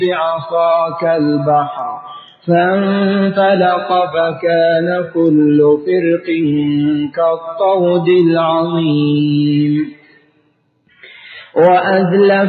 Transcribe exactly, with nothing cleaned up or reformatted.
بعصاك البحر فانفلق فكان كل فرق كالطود العظيم. وأزلفنا